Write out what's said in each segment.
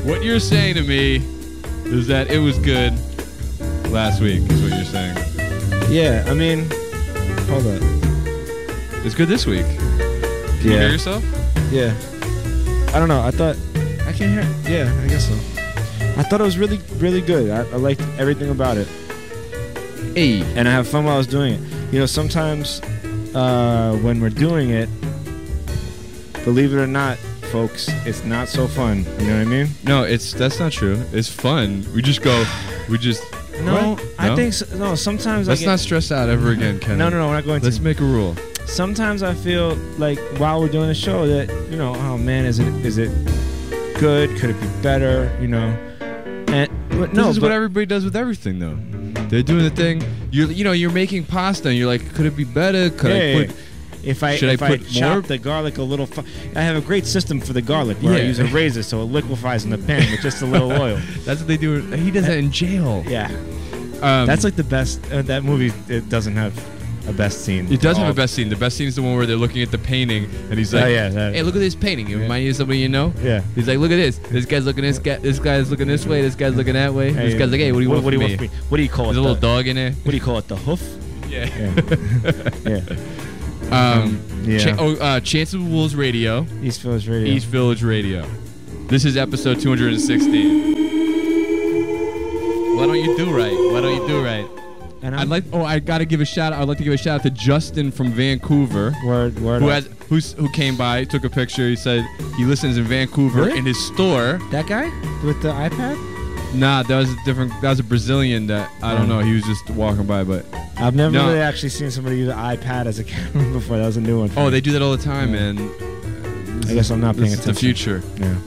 What you're saying to me is that it was good last week, is what you're saying. Yeah, I mean, hold on. It's good this week. Can you hear yourself? Yeah. I don't know. I thought I can hear. Yeah, I guess so. I thought it was really, really good. I liked everything about it. Hey. And I have fun while I was doing it. You know, sometimes when we're doing it, believe it or not, folks, it's not so fun. You know what I mean? No, that's not true. It's fun. We just No, what? I think so, no. Sometimes let's not stress out ever again, Ken. No, we're not going to. Let's make a rule. Sometimes I feel like while we're doing the show that, you know, oh man, is it good? Could it be better? You know, but this is what everybody does with everything, though. They're doing the thing. You're making pasta, and you're like, could it be better? If I chop the garlic a little, I have a great system for the garlic where I use a razor so it liquefies in the pan with just a little oil. That's what they do. He does that in jail. Yeah, that's like the best. That movie, it doesn't have a best scene. It does have a best scene. The best scene is the one where they're looking at the painting, and he's like, "Hey, look at this painting. It reminds you of somebody you know." Yeah. He's like, "Look at this. This guy's looking this guy. This guy's looking this way. This guy's looking that way. This guy's like, hey, what do you want from me? What do you call it? There's a little dog in there. What do you call it? The hoof? Yeah. Chance of Wolves Radio. East Village Radio. East Village Radio. This is episode 216. Why don't you do right? And I gotta give a shout out. I'd like to give a shout out to Justin from Vancouver. Who came by, took a picture. He said he listens in Vancouver in his store. That guy with the iPad? Nah, that was a Brazilian that I don't know. He was just walking by, but I've never really actually seen somebody use an iPad as a camera before. That was a new one. Oh, they do that all the time, man. I guess I'm not paying attention. It's the future.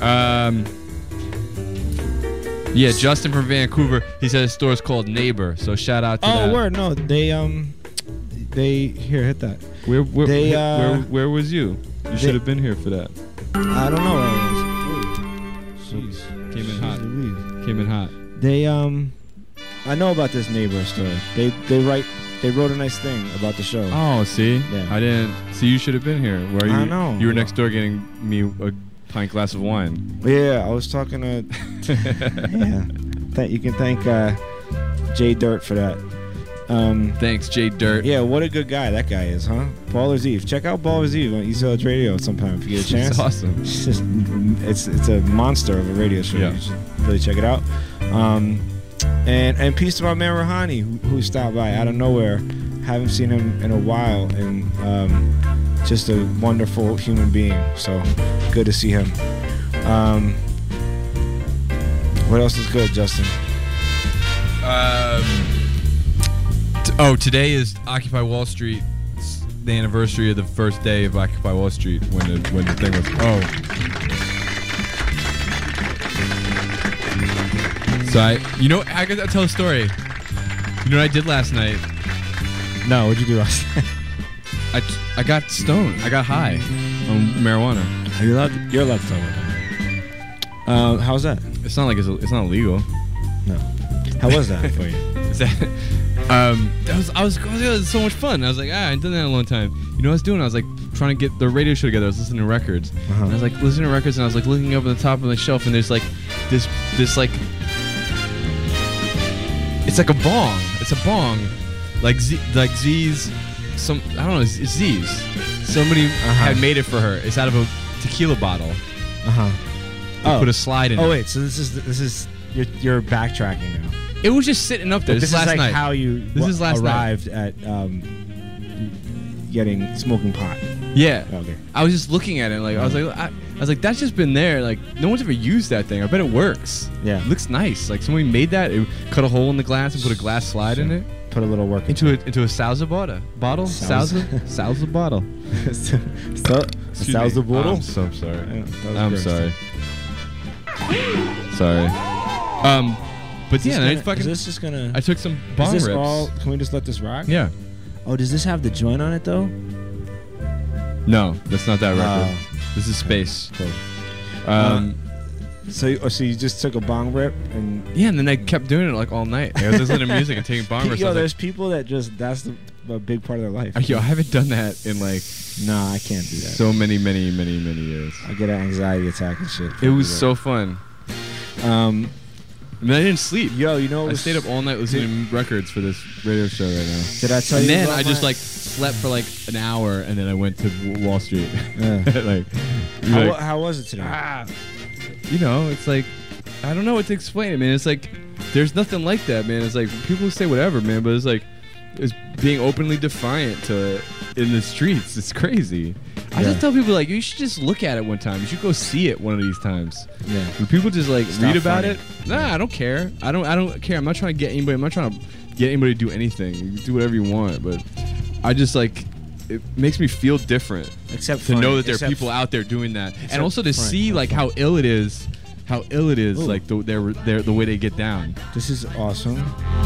Yeah. Justin from Vancouver. He said his store is called Neighbor. So shout out to that. Oh, word. No, they here, hit that. Where was you? You should have been here for that. I don't know where I was. Jeez. Came in hot. They I know about this Neighbor store. They wrote a nice thing about the show. Oh, see? Yeah. I didn't see. You should have been here. Where you? I know. You were next door getting me a pint glass of wine. Yeah, I was talking to. You can thank Jay Dirt for that. Thanks, Jay Dirt. Yeah, what a good guy that guy is, huh? Baller's Eve. Check out Baller's Eve on East Village Radio sometime if you get a chance. It's awesome. It's a monster of a radio show. Yeah. You should really check it out. And peace to my man Rahani who stopped by out of nowhere. Haven't seen him in a while, and just a wonderful human being. So good to see him. What else is good, Justin? Today is Occupy Wall Street. It's the anniversary of the first day of Occupy Wall Street when the thing was. So I gotta tell a story. You know what I did last night? No, what'd you do last night? I got stoned. I got high on marijuana. Are you allowed? You're allowed to tell me. How's that? It's not like it's not illegal. No. How was that for you? I was so much fun. I was like, I ain't done that in a long time. You know what I was doing? I was like trying to get the radio show together. I was listening to records. And I was like listening to records, and I was like looking up at the top of the shelf, and there's like this like it's like a bong. It's a bong, like Z's. I don't know. It's Z's. Somebody had made it for her. It's out of a tequila bottle. Put a slide in it. Oh wait, so this is you're backtracking now. It was just sitting up there. This is last like night. how you arrived at smoking pot. Yeah. Okay. I was just looking at it. Like I was like, that's just been there. Like no one's ever used that thing. I bet it works. Yeah. It looks nice. Like somebody made that. It cut a hole in the glass and put a glass slide in it. Put a little work into a salsa bottle. Salsa bottle. Salsa bottle. I'm so sorry. I'm sorry. Sorry. But yeah, is this just gonna? I took some bong rips. Can we just let this rock? Yeah. Oh, does this have the joint on it though? No, that's not that record. This is Space. Cool. So you just took a bong rip and and then I kept doing it like all night. I was listening to music and taking bong rips. There's people that that's a big part of their life. Yo, I haven't done that in like. Nah, I can't do that. So many years. I get an anxiety attack and shit. It was so fun. I mean, I didn't sleep. Yo, you know, I stayed up all night listening to records for this radio show right now. Did I tell you? And then I just like slept for like an hour, and then I went to Wall Street. Yeah. How was it today? You know, it's like I don't know what to explain it, man. It's like there's nothing like that, man. It's like people say whatever, man, but it's like it's being openly defiant to it in the streets. It's crazy. I just tell people like you should just look at it one time. You should go see it one of these times. Yeah. When people just like read about it, I don't care. I don't care. I'm not trying to get anybody. I'm not trying to get anybody to do anything. You can do whatever you want, but I just like it makes me feel different. Except to know that there are people out there doing that, and also to see like how ill it is. Ooh. Like the way they get down. This is awesome.